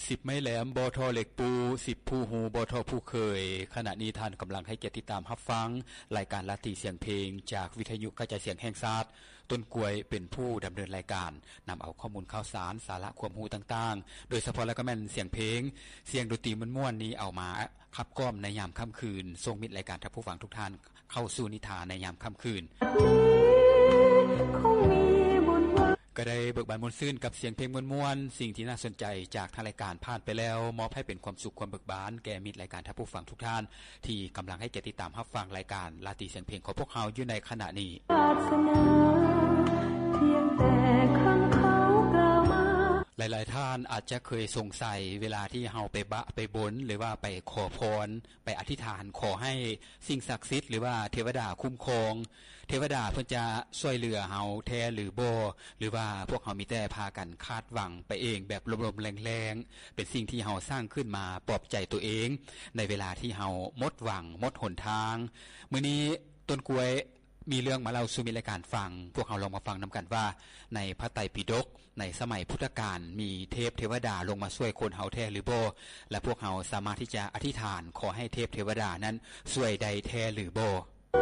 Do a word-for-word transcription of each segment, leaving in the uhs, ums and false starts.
สิบไม้แหลมบทเหล็กปูสิบผู้หูบทผู้เคยขณะนี้ท่านกำลังให้เกียรติตามรับฟังรายการลาตรีเสียงเพลงจากวิทยุกระจายเสียงแห่งชาติต้นกล้วยเป็นผู้ดำเนินรายการนำเอาข้อมูลข่าวสารสาระความรู้ต่างๆโดยเฉพาะแล้วก็แม่นเสียงเพลงเสียงดนตรีม่วนๆนี้เอามาขับก้อมในยามค่ำคืนทรงมิตรรายการท่านผู้ฟังทุกท่านเข้าสู่นิทานในยามค่ำคืนก็ได้เบิกบานมนต์ซื่นกับเสียงเพลงม่วนๆสิ่งที่น่าสนใจจากทางรายการผ่านไปแล้วมอบให้เป็นความสุขความเบิกบานแก่มิตรรายการท่านผู้ฟังทุกท่านที่กำลังให้เกียรติติดตามรับฟังรายการลาตรีเสียงเพลงของพวกเราอยู่ในขณะนี้หลายๆท่านอาจจะเคยสงสัยเวลาที่เฮาไปบะไปบนหรือว่าไปขอพรไปอธิษฐานขอให้สิ่งศักดิ์สิทธิ์หรือว่าเทวดาคุ้มครองเทวดาเพิ่นจะช่วยเหลือเฮาแท้หรือบ่หรือว่าพวกเฮามีแต่พากันคาดหวังไปเองแบบลมๆแรงๆเป็นสิ่งที่เฮาสร้างขึ้นมาปลอบใจตัวเองในเวลาที่เฮาหมดหวังหมดหนทางมื้อนี้ต้นกล้วยมีเรื่องมาเล่าสู่มิตรรายการฟังพวกเราลองมาฟังนำกันว่าในพระไตรปิฎกในสมัยพุทธกาลมีเทพเทวดาลงมาช่วยคนเฮาแท้หรือบ่และพวกเราสามารถที่จะอธิษฐานขอให้เทพเทวดานั้นช่วยใดแท้หรือบ่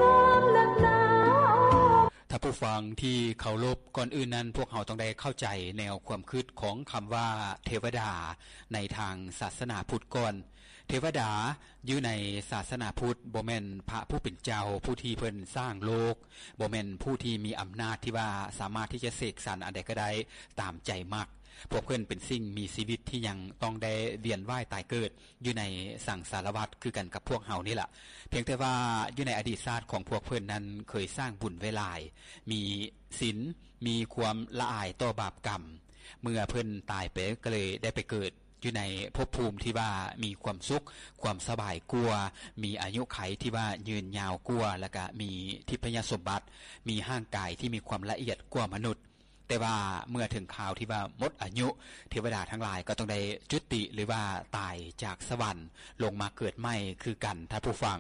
ถ้าผู้ฟังที่เคารพก่อนอื่นนั้นพวกเราต้องได้เข้าใจแนวความคิดของคำว่าเทวดาในทางศาสนาพุทธก่อนเทวดาอยู่ในศาสนาพุทธบ่แม่นพระผู้เป็นเจ้าผู้ที่เพิ่นสร้างโลกบ่แม่นผู้ที่มีอำนาจที่ว่าสามารถที่จะเสกสรรอันใดก็ได้ตามใจมักพวกเพิ่นเป็นสิ่งมีชีวิตที่ยังต้องได้เวียนว่ายตายเกิดอยู่ในสังสารวัฏคือกันกับพวกเฮานี่ล่ะเพียงแต่ว่าอยู่ในอดีตชาติของพวกเพิ่นนั้นเคยสร้างบุญไว้หลายมีศีลมีความละอายต่อบาปกรรมเมื่อเพิ่นตายไปก็เลยได้ไปเกิดอยู่ในภพภูมิที่ว่ามีความสุขความสบายกว่ามีอายุขัยที่ว่ายืนยาวกว่าแล้วก็มีทิพยสมบัติมีร่างกายที่มีความละเอียดกว่ามนุษย์แต่ว่าเมื่อถึงคราวที่ว่าหมดอายุเทวดาทั้งหลายก็ต้องได้จุติหรือว่าตายจากสวรรค์ลงมาเกิดใหม่คือกันท่านผู้ฟัง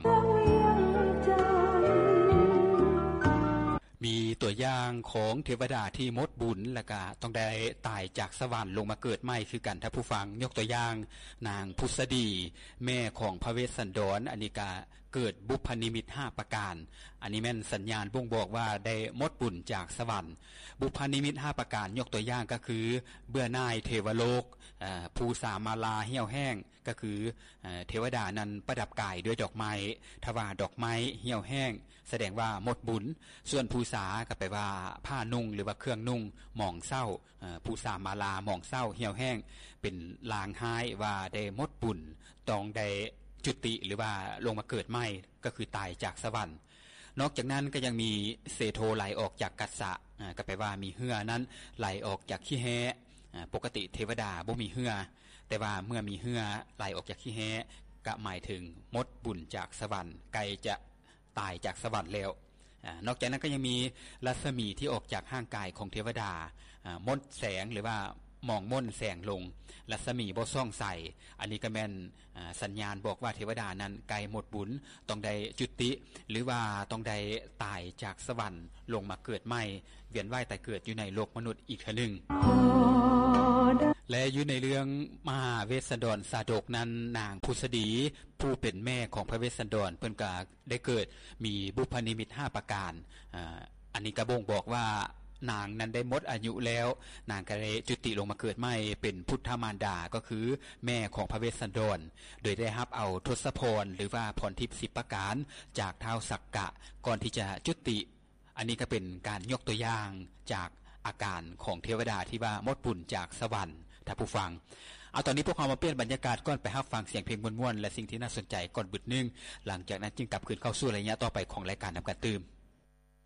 มีตัวอย่างของเทวดาที่หมดบุญแล้วก็ต้องได้ตายจากสวรรค์ลงมาเกิดใหม่คือกันท่านผู้ฟังยกตัวอย่างนางพุษดีแม่ของพระเวสสันดรอันนี้ก็เกิดบุพนิมิตห้าประการอันนี้แม่นสัญญาณบ่งบอกว่าได้หมดบุญจากสวรรค์บุพนิมิตห้าประการยกตัวอย่างก็คือเบื่อหน่ายเทวโลกภูษามาลาเหี่ยวแห้งก็คือเทวดานั้นประดับกายด้วยดอกไม้ทว่าดอกไม้เหี่ยวแห้งแสดงว่าหมดบุญส่วนภูษาก็แปลว่าผ้านุ่งหรือว่าเครื่องนุ่งหมองเศร้าภูษามาลาหมองเศร้าเหี่ยวแห้งเป็นลางหายว่าได้หมดบุญต้องได้จุติหรือว่าลงมาเกิดใหม่ก็คือตายจากสวรรค์นอกจากนั้นก็ยังมีเสโทไหลออกจากกัสสะก็แปลว่ามีเหือนั้นไหลออกจากขี้แหปกติเทวดาบ่มีเหือแต่ว่าเมื่อมีเหือไหลออกจากขี้แหก็หมายถึงหมดบุญจากสวรรค์ไกลจะตายจากสวรรค์แล้วนอกจากนั้นก็ยังมีรัศมีที่ออกจากร่างกายของเทวดามดแสงหรือว่ามองม่นแสงลงรัศมีบ่ส่องใส่อันนี้ก็แม่นสัญญาณบอกว่าเทวดานั้นไกลหมดบุญต้องได้จุติหรือว่าต้องได้ตายจากสวรรค์ลงมาเกิดใหม่เวียนว่ายตายเกิดอยู่ในโลกมนุษย์อีกครั้งนึงและอยู่ในเรื่องมหาเวสสันดรสาดกนั้นนางพุษดีผู้เป็นแม่ของพระเวสสันดรเพิ่นก็ได้เกิดมีบุพนิมิตห้าประการอ่าอันนี้ก็บ่งบอกว่านางนั้นได้หมดอายุแล้วนางก็ได้จุติลงมาเกิดใหม่เป็นพุทธมารดาก็คือแม่ของพระเวสสันดรโดยได้รับเอาทศพรหรือว่าพรทิพย์สิบประการจากท้าวสักกะก่อนที่จะจุติอันนี้ก็เป็นการยกตัวอย่างจากอาการของเทวดาที่ว่าหมดบุญจากสวรรค์ถ้าผู้ฟังเอาตอนนี้พวกเรามาเปลี่ยนบรรยากาศก่อนไปรับฟังเสียงเพลงม่วนๆและสิ่งที่น่าสนใจก่อนบึดนึงหลังจากนั้นจึงกลับคืนเข้าสู่ระยะต่อไปของรายการนำการตื่ม